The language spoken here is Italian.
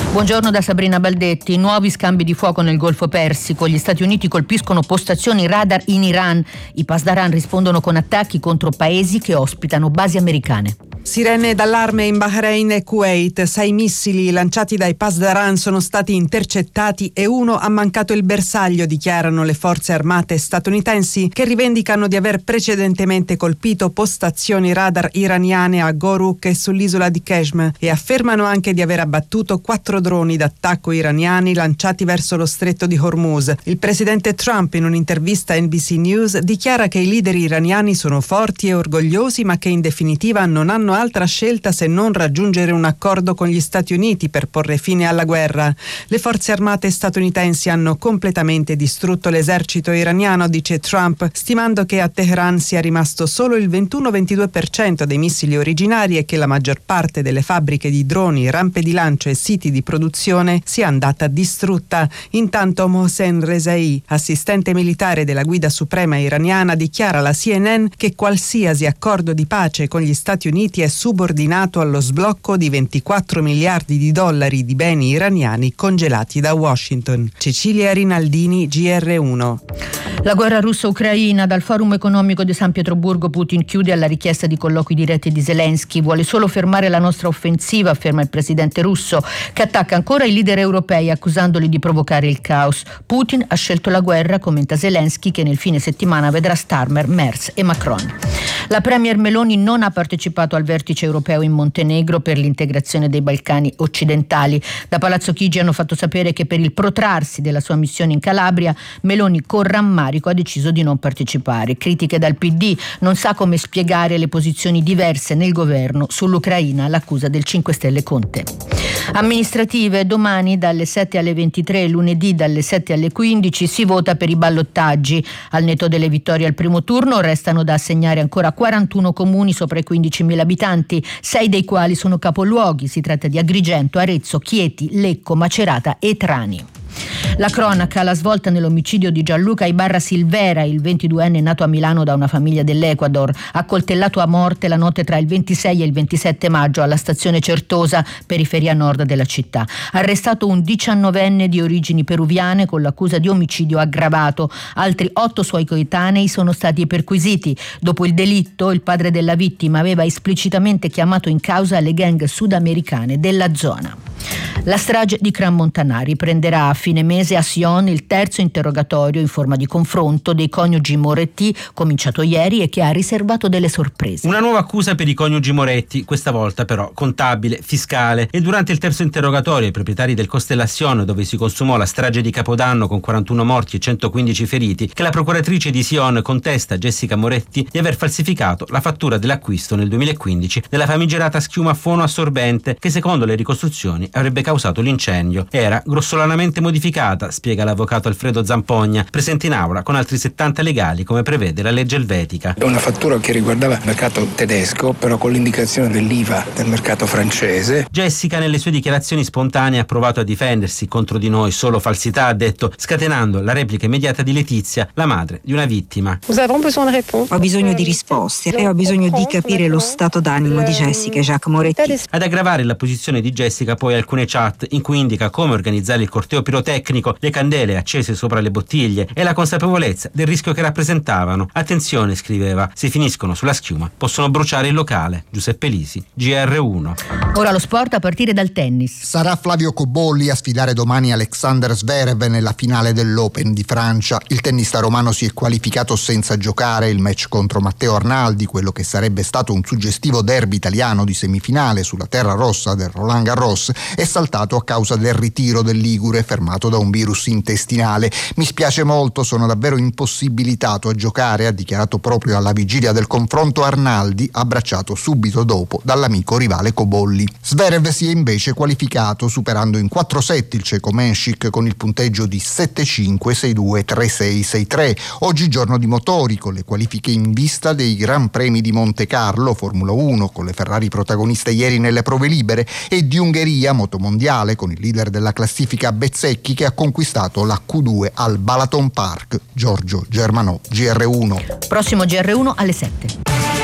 Buongiorno da Sabrina Baldetti. Nuovi scambi di fuoco nel Golfo Persico. Gli Stati Uniti colpiscono postazioni radar in Iran. I Pasdaran rispondono con attacchi contro paesi che ospitano basi americane. Sirene d'allarme in Bahrain e Kuwait. 6 missili lanciati dai Pasdaran sono stati intercettati e uno ha mancato il bersaglio, dichiarano le forze armate statunitensi, che rivendicano di aver precedentemente colpito postazioni radar iraniane a Goruk e sull'isola di Qeshm, e affermano anche di aver abbattuto 4 droni d'attacco iraniani lanciati verso lo stretto di Hormuz. Il presidente Trump, in un'intervista a NBC News, dichiara che i leader iraniani sono forti e orgogliosi, ma che in definitiva non hanno altra scelta se non raggiungere un accordo con gli Stati Uniti per porre fine alla guerra. Le forze armate statunitensi hanno completamente distrutto l'esercito iraniano, dice Trump, stimando che a Teheran sia rimasto solo il 21-22% dei missili originari e che la maggior parte delle fabbriche di droni, rampe di lancio e siti di produzione sia andata distrutta. Intanto Mohsen Rezai, assistente militare della guida suprema iraniana, dichiara alla CNN che qualsiasi accordo di pace con gli Stati Uniti è subordinato allo sblocco di 24 miliardi di dollari di beni iraniani congelati da Washington. Cecilia Rinaldini, GR1. La guerra russo-ucraina. Dal Forum economico di San Pietroburgo Putin chiude alla richiesta di colloqui diretti di Zelensky. Vuole solo fermare la nostra offensiva, afferma il presidente russo, che attacca ancora i leader europei accusandoli di provocare il caos. Putin ha scelto la guerra, commenta Zelensky, che nel fine settimana vedrà Starmer, Merz e Macron. La premier Meloni non ha partecipato al vertice europeo in Montenegro per l'integrazione dei Balcani occidentali. Da Palazzo Chigi hanno fatto sapere che per il protrarsi della sua missione in Calabria, Meloni con rammarico ha deciso di non partecipare. Critiche dal PD, non sa come spiegare le posizioni diverse nel governo sull'Ucraina, l'accusa del 5 Stelle Conte. Amministrative. Domani dalle 7 alle 23 e lunedì dalle 7 alle 15 si vota per i ballottaggi. Al netto delle vittorie al primo turno restano da assegnare ancora 41 comuni sopra i 15.000 abitanti, 6 dei quali sono capoluoghi. Si tratta di Agrigento, Arezzo, Chieti, Lecco, Macerata e Trani. La cronaca, la svolta nell'omicidio di Gianluca Ibarra Silvera, il 22enne nato a Milano da una famiglia dell'Ecuador, accoltellato a morte la notte tra il 26 e il 27 maggio alla stazione Certosa, periferia nord della città. Arrestato un 19enne di origini peruviane con l'accusa di omicidio aggravato. Altri 8 suoi coetanei sono stati perquisiti. Dopo il delitto, il padre della vittima aveva esplicitamente chiamato in causa le gang sudamericane della zona. La strage di Crans-Montanari prenderà a fine mese a Sion il terzo interrogatorio in forma di confronto dei coniugi Moretti, cominciato ieri e che ha riservato delle sorprese. Una nuova accusa per i coniugi Moretti, questa volta però contabile, fiscale, e durante il terzo interrogatorio ai proprietari del Costellation, dove si consumò la strage di Capodanno con 41 morti e 115 feriti, che la procuratrice di Sion contesta a Jessica Moretti di aver falsificato la fattura dell'acquisto nel 2015 della famigerata schiuma fonoassorbente che secondo le ricostruzioni avrebbe causato l'incendio. Era grossolanamente modificata, spiega l'avvocato Alfredo Zampogna, presente in aula con altri 70 legali come prevede la legge elvetica. È una fattura che riguardava il mercato tedesco, però con l'indicazione dell'IVA del mercato francese. Jessica nelle sue dichiarazioni spontanee ha provato a difendersi: contro di noi solo falsità, ha detto, scatenando la replica immediata di Letizia, la madre di una vittima. Ho bisogno di risposte e ho bisogno di capire lo stato d'animo di Jessica e Jacques Moretti. Ad aggravare la posizione di Jessica poi alcune chat in cui indica come organizzare il corteo pirotecnico, le candele accese sopra le bottiglie e la consapevolezza del rischio che rappresentavano. Attenzione, scriveva, se finiscono sulla schiuma possono bruciare il locale. Giuseppe Lisi, GR1. Ora lo sport a partire dal tennis. Sarà Flavio Cobolli a sfidare domani Alexander Zverev nella finale dell'Open di Francia. Il tennista romano si è qualificato senza giocare il match contro Matteo Arnaldi, quello che sarebbe stato un suggestivo derby italiano di semifinale sulla terra rossa del Roland Garros, è saltato a causa del ritiro del ligure fermato da un virus intestinale. Mi spiace molto, sono davvero impossibilitato a giocare, ha dichiarato proprio alla vigilia del confronto Arnaldi, abbracciato subito dopo dall'amico rivale Cobolli. Zverev si è invece qualificato superando in 4 set il ceco Menšik con il punteggio di 7-5, 6-2, 3-6, 6-3. Oggi giorno di motori con le qualifiche in vista dei Gran Premi di Monte Carlo, Formula 1 con le Ferrari protagoniste ieri nelle prove libere, e di Ungheria, motomondiale con il leader della classifica Bezzecchi che ha conquistato la Q2 al Balaton Park. Giorgio Germanò, GR1. Prossimo GR1 alle 7.